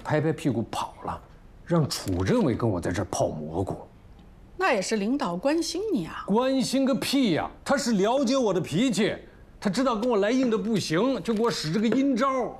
拍拍屁股跑了，让楚政委跟我在这儿泡蘑菇。 那也是领导关心你啊。 关心个屁呀！他是了解我的脾气，他知道跟我来硬的不行，就给我使这个阴招。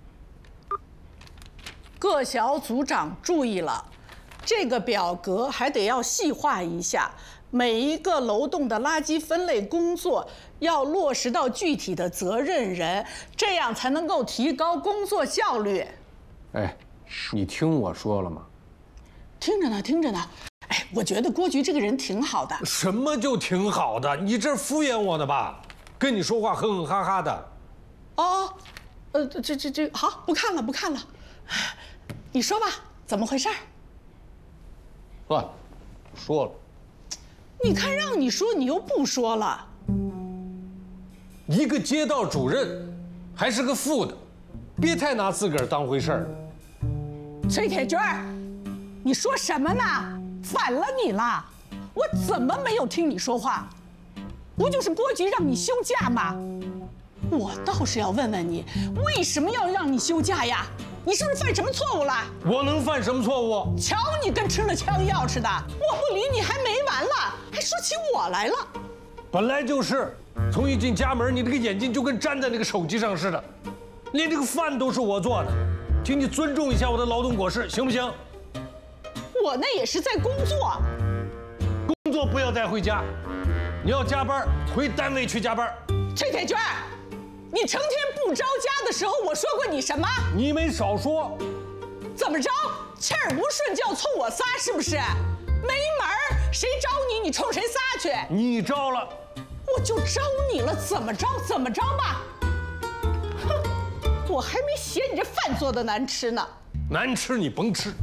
各小组长注意了，这个表格还得要细化一下，每一个楼栋的垃圾分类工作要落实到具体的责任人，这样才能够提高工作效率。 哎，你听我说了吗？ 听着呢，听着呢。哎，我觉得郭局这个人挺好的。 什么就挺好的？你这敷衍我呢吧？跟你说话哼哼哈哈的。 哦，这好，不看了不看了。你说吧，怎么回事？ 算了，说了。 你看让你说，你又不说了。 一个街道主任，还是个副的，别太拿自个儿当回事儿。 崔铁军，你说什么呢？反了你了！我怎么没有听你说话？不就是郭局让你休假吗？我倒是要问问你，为什么要让你休假呀？你是不是犯什么错误了？ 我能犯什么错误？ 瞧你跟吃了枪药似的！我不理你还没完了，还说起我来了。 本来就是，从一进家门，你这个眼睛就跟粘在那个手机上似的，连这个饭都是我做的，请你尊重一下我的劳动果实，行不行？ 我那也是在工作， 工作不要带回家，你要加班回单位去加班。 崔铁军，你成天不着家的时候，我说过你什么？ 你没少说。 怎么着？气儿不顺就要冲我撒是不是？没门儿！谁招你，你冲谁撒去？ 你招了， 我就招你了，怎么着怎么着吧。哼，我还没嫌你这饭做的难吃呢。 难吃你甭吃。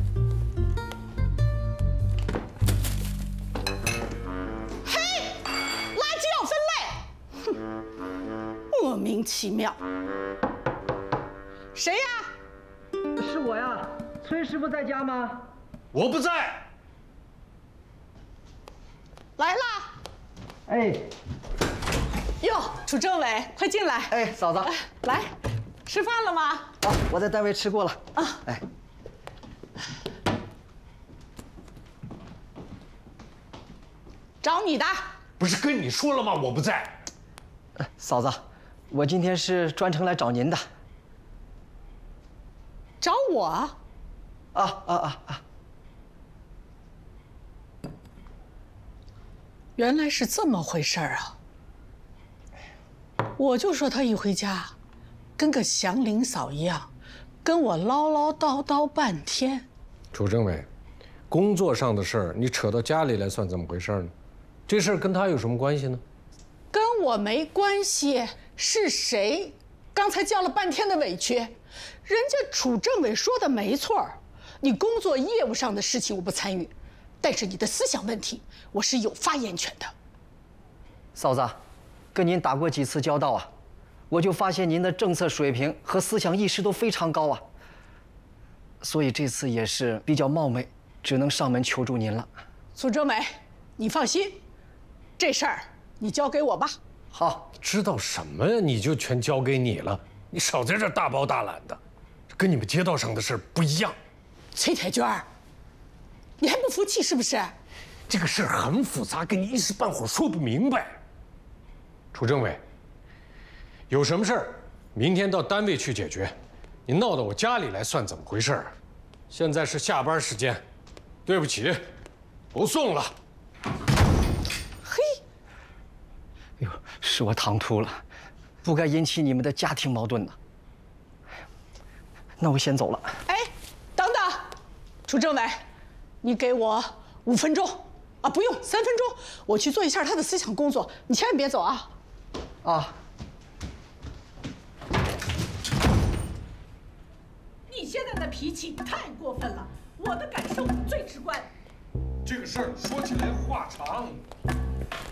莫名其妙。谁呀？ 是我呀，崔师傅在家吗？ 我不在。 来啦！ 哎， 哟，楚政委，快进来。 哎，嫂子， 来，吃饭了吗？ 啊，我在单位吃过了。 啊， 哎， 找你的。 不是跟你说了吗？我不在。 嫂子，我今天是专程来找您的。 找我？原来是这么回事儿啊！我就说他一回家，跟个祥林嫂一样，跟我唠唠叨叨半天。 楚政委，工作上的事儿你扯到家里来算怎么回事呢？这事儿跟他有什么关系呢？ 跟我没关系，是谁？刚才叫了半天的委屈，人家楚政委说的没错儿，你工作业务上的事情我不参与，但是你的思想问题我是有发言权的。 嫂子，跟您打过几次交道啊，我就发现您的政策水平和思想意识都非常高啊，所以这次也是比较冒昧，只能上门求助您了。 楚政委，你放心，这事儿你交给我吧。 好， 知道什么呀？你就全交给你了，你少在这大包大揽的，跟你们街道上的事儿不一样。 崔铁娟儿，你还不服气是不是？ 这个事儿很复杂，跟你一时半会儿说不明白。楚政委，有什么事儿，明天到单位去解决。你闹到我家里来，算怎么回事？现在是下班时间，对不起，不送了。 嘿， 哎呦，是我唐突了，不该引起你们的家庭矛盾的。那我先走了。 哎，等等，楚政委，你给我5分钟啊，不用3分钟，我去做一下他的思想工作，你千万别走啊。 啊。 你现在的脾气太过分了，我的感受最直观。 这个事儿说起来话长。